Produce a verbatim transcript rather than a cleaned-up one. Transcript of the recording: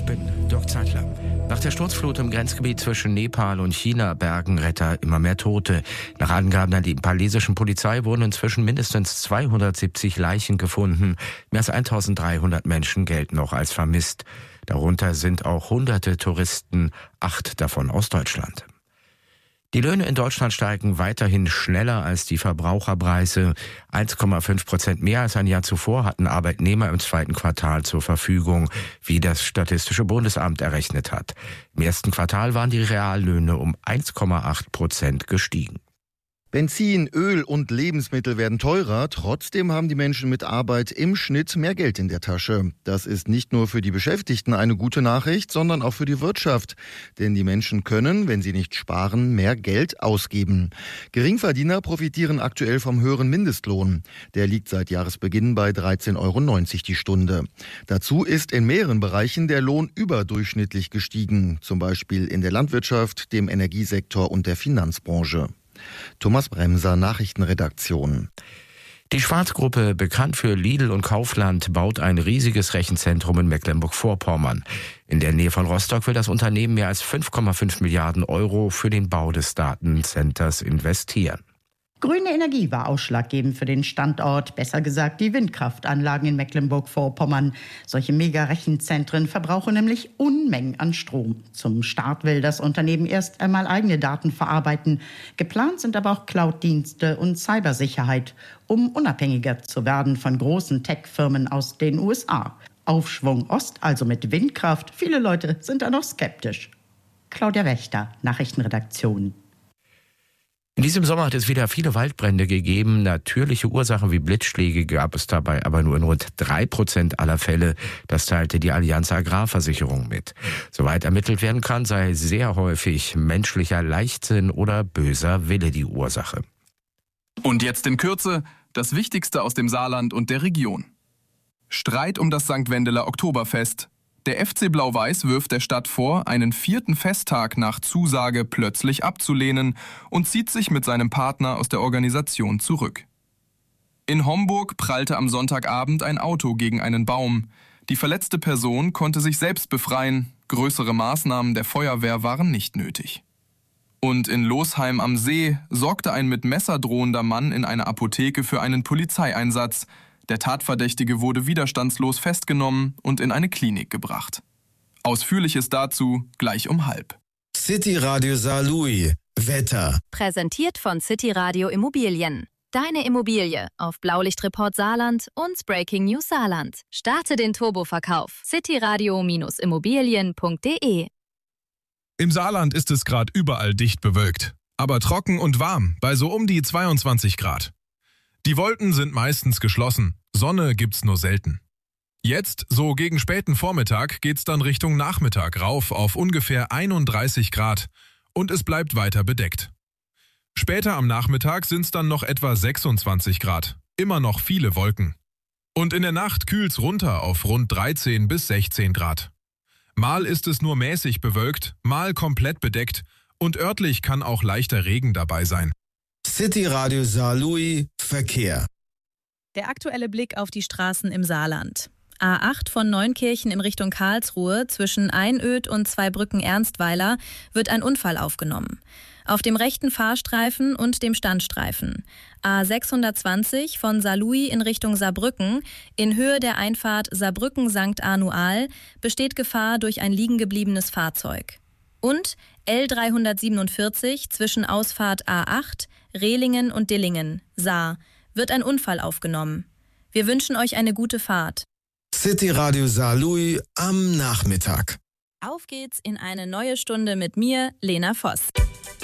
bin Dirk Zeitler. Nach der Sturzflut im Grenzgebiet zwischen Nepal und China bergen Retter immer mehr Tote. Nach Angaben der nepalesischen Polizei wurden inzwischen mindestens zweihundertsiebzig Leichen gefunden. Mehr als eintausenddreihundert Menschen gelten noch als vermisst. Darunter sind auch hunderte Touristen, acht davon aus Deutschland. Die Löhne in Deutschland steigen weiterhin schneller als die Verbraucherpreise. eins Komma fünf Prozent mehr als ein Jahr zuvor hatten Arbeitnehmer im zweiten Quartal zur Verfügung, wie das Statistische Bundesamt errechnet hat. Im ersten Quartal waren die Reallöhne um eins Komma acht Prozent gestiegen. Benzin, Öl und Lebensmittel werden teurer. Trotzdem haben die Menschen mit Arbeit im Schnitt mehr Geld in der Tasche. Das ist nicht nur für die Beschäftigten eine gute Nachricht, sondern auch für die Wirtschaft. Denn die Menschen können, wenn sie nicht sparen, mehr Geld ausgeben. Geringverdiener profitieren aktuell vom höheren Mindestlohn. Der liegt seit Jahresbeginn bei dreizehn Euro neunzig die Stunde. Dazu ist in mehreren Bereichen der Lohn überdurchschnittlich gestiegen. Zum Beispiel in der Landwirtschaft, dem Energiesektor und der Finanzbranche. Thomas Bremser, Nachrichtenredaktion. Die Schwarz-Gruppe, bekannt für Lidl und Kaufland, baut ein riesiges Rechenzentrum in Mecklenburg-Vorpommern. In der Nähe von Rostock will das Unternehmen mehr als fünf Komma fünf Milliarden Euro für den Bau des Datencenters investieren. Grüne Energie war ausschlaggebend für den Standort, besser gesagt die Windkraftanlagen in Mecklenburg-Vorpommern. Solche Mega-Rechenzentren verbrauchen nämlich Unmengen an Strom. Zum Start will das Unternehmen erst einmal eigene Daten verarbeiten. Geplant sind aber auch Cloud-Dienste und Cybersicherheit, um unabhängiger zu werden von großen Tech-Firmen aus den U S A. Aufschwung Ost, also mit Windkraft. Viele Leute sind da noch skeptisch. Claudia Wächter, Nachrichtenredaktion. In diesem Sommer hat es wieder viele Waldbrände gegeben. Natürliche Ursachen wie Blitzschläge gab es dabei aber nur in rund drei Prozent aller Fälle. Das teilte die Allianz Agrarversicherung mit. Soweit ermittelt werden kann, sei sehr häufig menschlicher Leichtsinn oder böser Wille die Ursache. Und jetzt in Kürze das Wichtigste aus dem Saarland und der Region. Streit um das Sankt Wendeler Oktoberfest. Der F C Blau-Weiß wirft der Stadt vor, einen vierten Festtag nach Zusage plötzlich abzulehnen und zieht sich mit seinem Partner aus der Organisation zurück. In Homburg prallte am Sonntagabend ein Auto gegen einen Baum. Die verletzte Person konnte sich selbst befreien. Größere Maßnahmen der Feuerwehr waren nicht nötig. Und in Losheim am See sorgte ein mit Messer drohender Mann in einer Apotheke für einen Polizeieinsatz. Der Tatverdächtige wurde widerstandslos festgenommen und in eine Klinik gebracht. Ausführliches dazu gleich um halb. City Radio Saarlouis. Wetter. Präsentiert von City Radio Immobilien. Deine Immobilie auf Blaulichtreport Saarland und Breaking News Saarland. Starte den Turboverkauf. cityradio Immobilien punkt de. Im Saarland ist es gerade überall dicht bewölkt. Aber trocken und warm, bei so um die zweiundzwanzig Grad. Die Wolken sind meistens geschlossen, Sonne gibt's nur selten. Jetzt, so gegen späten Vormittag, geht's dann Richtung Nachmittag rauf auf ungefähr einunddreißig Grad und es bleibt weiter bedeckt. Später am Nachmittag sind's dann noch etwa sechsundzwanzig Grad, immer noch viele Wolken. Und in der Nacht kühlt's runter auf rund dreizehn bis sechzehn Grad. Mal ist es nur mäßig bewölkt, mal komplett bedeckt und örtlich kann auch leichter Regen dabei sein. City Radio Saarlouis Verkehr. Der aktuelle Blick auf die Straßen im Saarland. A acht von Neunkirchen in Richtung Karlsruhe zwischen Einöd und Zweibrücken-Ernstweiler wird ein Unfall aufgenommen. Auf dem rechten Fahrstreifen und dem Standstreifen. A sechshundertzwanzig von Saarlouis in Richtung Saarbrücken in Höhe der Einfahrt Saarbrücken-Sankt Anual besteht Gefahr durch ein liegengebliebenes Fahrzeug. Und L dreihundertsiebenundvierzig zwischen Ausfahrt A acht, Rehlingen und Dillingen, Saar, wird ein Unfall aufgenommen. Wir wünschen euch eine gute Fahrt. City Radio Saarlouis am Nachmittag. Auf geht's in eine neue Stunde mit mir, Lena Voss.